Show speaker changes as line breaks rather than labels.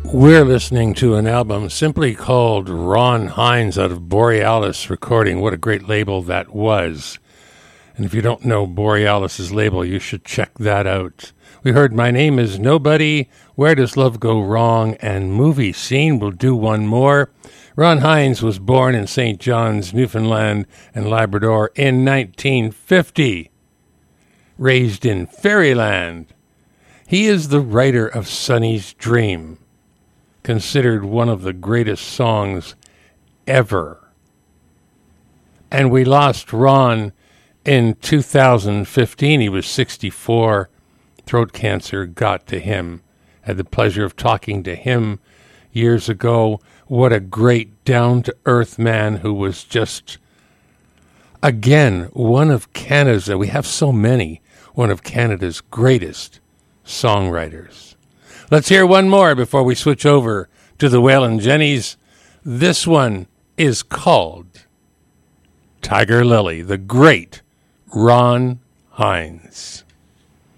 We're listening to an album simply called Ron Hynes out of Borealis Recording. What a great label that was. And if you don't know Borealis' label, you should check that out. We heard My Name Is Nobody, Where Does Love Go Wrong, and Movie Scene. We'll do one more. Ron Hynes was born in St. John's, Newfoundland and Labrador in 1950. Raised in Fairyland. He is the writer of Sonny's Dream, considered one of the greatest songs ever. And we lost Ron in 2015. He was 64. Throat cancer got to him. Had the pleasure of talking to him years ago. What a great down-to-earth man who was just, again, one of Canada's, we have so many, one of Canada's greatest songwriters. Let's hear one more before we switch over to the Waylon Jennys. This one is called Tiger Lily, the great Ron Hynes.